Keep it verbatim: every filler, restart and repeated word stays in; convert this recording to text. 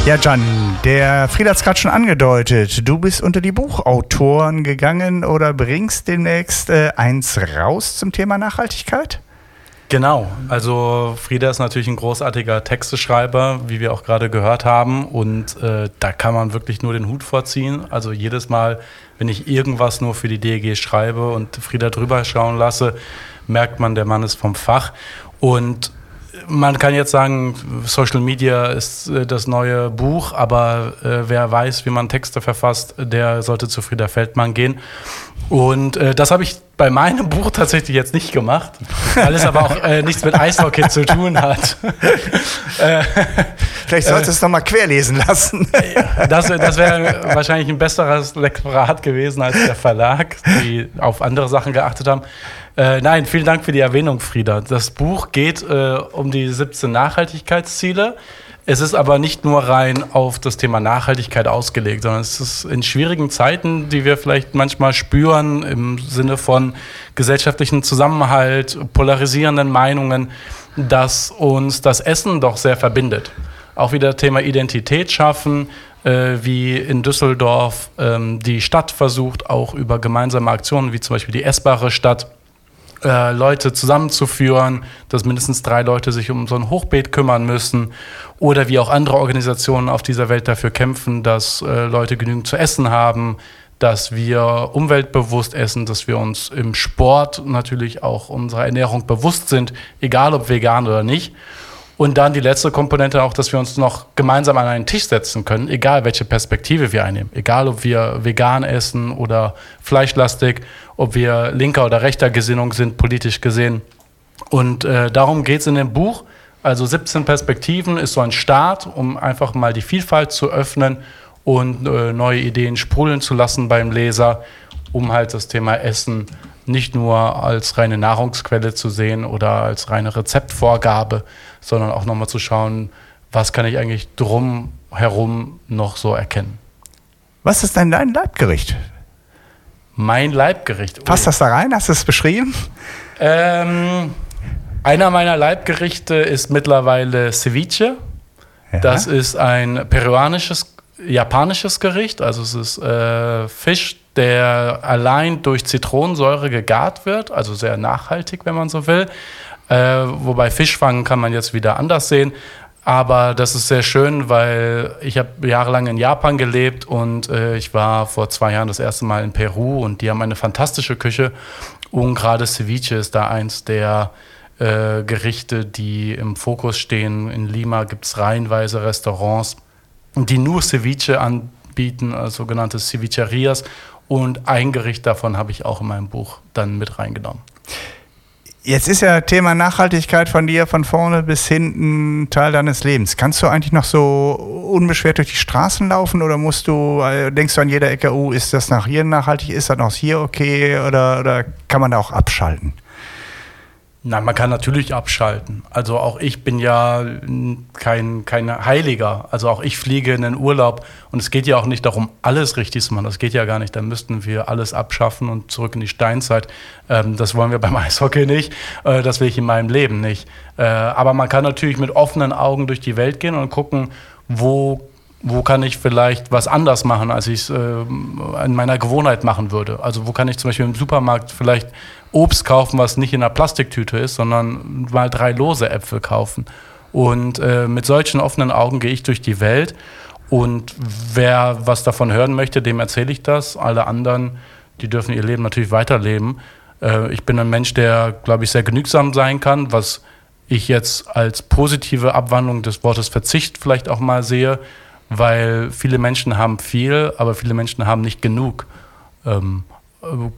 Ja, Jan, der Frieder hat es gerade schon angedeutet. Du bist unter die Buchautoren gegangen oder bringst demnächst äh, eins raus zum Thema Nachhaltigkeit? Genau, also Frieder ist natürlich ein großartiger Texteschreiber, wie wir auch gerade gehört haben. Und äh, da kann man wirklich nur den Hut vorziehen. Also jedes Mal, wenn ich irgendwas nur für die D E G schreibe und Frieder drüber schauen lasse, merkt man, der Mann ist vom Fach. Und man kann jetzt sagen, Social Media ist äh, das neue Buch, aber äh, wer weiß, wie man Texte verfasst, der sollte zu Frieder Feldmann gehen. Und äh, das habe ich bei meinem Buch tatsächlich jetzt nicht gemacht, weil es aber auch äh, nichts mit Eishockey zu tun hat. äh, Vielleicht solltest du es äh, nochmal querlesen lassen. das das wäre wahrscheinlich ein besseres Lektorat gewesen als der Verlag, die auf andere Sachen geachtet haben. Äh, nein, vielen Dank für die Erwähnung, Frieda. Das Buch geht äh, um die siebzehn Nachhaltigkeitsziele. Es ist aber nicht nur rein auf das Thema Nachhaltigkeit ausgelegt, sondern es ist in schwierigen Zeiten, die wir vielleicht manchmal spüren, im Sinne von gesellschaftlichen Zusammenhalt, polarisierenden Meinungen, dass uns das Essen doch sehr verbindet. Auch wieder Thema Identität schaffen, äh, wie in Düsseldorf ähm, die Stadt versucht, auch über gemeinsame Aktionen, wie zum Beispiel die Essbare Stadt, äh, Leute zusammenzuführen, dass mindestens drei Leute sich um so ein Hochbeet kümmern müssen. Oder wie auch andere Organisationen auf dieser Welt dafür kämpfen, dass äh, Leute genügend zu essen haben, dass wir umweltbewusst essen, dass wir uns im Sport natürlich auch unserer Ernährung bewusst sind, egal ob vegan oder nicht. Und dann die letzte Komponente auch, dass wir uns noch gemeinsam an einen Tisch setzen können, egal welche Perspektive wir einnehmen. Egal, ob wir vegan essen oder fleischlastig, ob wir linker oder rechter Gesinnung sind, politisch gesehen. Und äh, darum geht es in dem Buch. Also siebzehn Perspektiven ist so ein Start, um einfach mal die Vielfalt zu öffnen und äh, neue Ideen sprudeln zu lassen beim Leser, um halt das Thema Essen nicht nur als reine Nahrungsquelle zu sehen oder als reine Rezeptvorgabe, sondern auch nochmal zu schauen, was kann ich eigentlich drum herum noch so erkennen. Was ist denn dein Leibgericht? Mein Leibgericht? Oh. Passt das da rein? Hast du es beschrieben? Ähm... Einer meiner Leibgerichte ist mittlerweile Ceviche. Ja. Das ist ein peruanisches, japanisches Gericht. Also es ist äh, Fisch, der allein durch Zitronensäure gegart wird. Also sehr nachhaltig, wenn man so will. Äh, wobei Fischfang kann man jetzt wieder anders sehen. Aber das ist sehr schön, weil ich habe jahrelang in Japan gelebt und äh, ich war vor zwei Jahren das erste Mal in Peru und die haben eine fantastische Küche. Und gerade Ceviche ist da eins der Äh, Gerichte, die im Fokus stehen. In Lima gibt es reihenweise Restaurants, die nur Ceviche anbieten, also sogenannte Cevicherias. Und ein Gericht davon habe ich auch in meinem Buch dann mit reingenommen. Jetzt ist ja Thema Nachhaltigkeit von dir von vorne bis hinten Teil deines Lebens. Kannst du eigentlich noch so unbeschwert durch die Straßen laufen oder musst du, denkst du an jeder Ecke, oh, ist das nach hier nachhaltig, ist das noch hier okay oder, oder kann man da auch abschalten? Nein, man kann natürlich abschalten. Also auch ich bin ja kein, kein Heiliger. Also auch ich fliege in den Urlaub und es geht ja auch nicht darum, alles richtig zu machen. Das geht ja gar nicht. Da müssten wir alles abschaffen und zurück in die Steinzeit. Ähm, das wollen wir beim Eishockey nicht. Äh, das will ich in meinem Leben nicht. Äh, aber man kann natürlich mit offenen Augen durch die Welt gehen und gucken, wo Wo kann ich vielleicht was anders machen, als ich es äh, in meiner Gewohnheit machen würde? Also wo kann ich zum Beispiel im Supermarkt vielleicht Obst kaufen, was nicht in einer Plastiktüte ist, sondern mal drei lose Äpfel kaufen? Und äh, mit solchen offenen Augen gehe ich durch die Welt. Und wer was davon hören möchte, dem erzähle ich das. Alle anderen, die dürfen ihr Leben natürlich weiterleben. Äh, ich bin ein Mensch, der, glaube ich, sehr genügsam sein kann, was ich jetzt als positive Abwandlung des Wortes Verzicht vielleicht auch mal sehe. Weil viele Menschen haben viel, aber viele Menschen haben nicht genug. Ähm,